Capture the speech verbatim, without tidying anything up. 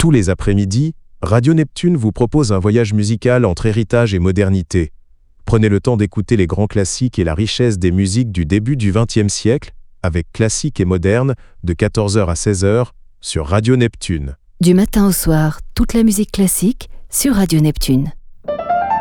Tous les après-midi, Radio Neptune vous propose un voyage musical entre héritage et modernité. Prenez le temps d'écouter les grands classiques et la richesse des musiques du début du vingtième siècle, avec Classique et Moderne, de quatorze heures à seize heures, sur Radio Neptune. Du matin au soir, toute la musique classique sur Radio Neptune.